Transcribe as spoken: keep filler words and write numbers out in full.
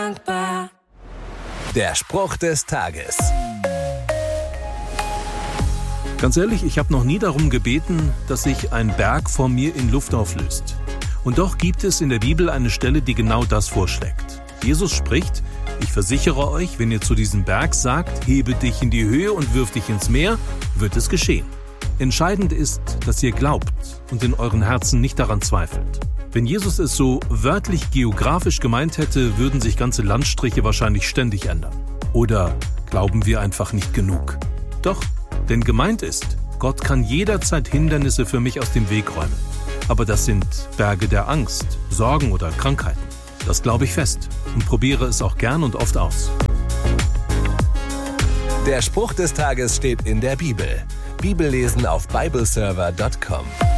dankbar. Der Spruch des Tages. Ganz ehrlich, ich habe noch nie darum gebeten, dass sich ein Berg vor mir in Luft auflöst. Und doch gibt es in der Bibel eine Stelle, die genau das vorschlägt. Jesus spricht: Ich versichere euch, wenn ihr zu diesem Berg sagt, hebe dich in die Höhe und wirf dich ins Meer, wird es geschehen. Entscheidend ist, dass ihr glaubt und in euren Herzen nicht daran zweifelt. Wenn Jesus es so wörtlich geografisch gemeint hätte, würden sich ganze Landstriche wahrscheinlich ständig ändern. Oder glauben wir einfach nicht genug? Doch, denn gemeint ist, Gott kann jederzeit Hindernisse für mich aus dem Weg räumen. Aber das sind Berge der Angst, Sorgen oder Krankheiten. Das glaube ich fest und probiere es auch gern und oft aus. Der Spruch des Tages steht in der Bibel. Bibellesen auf bibleserver punkt com.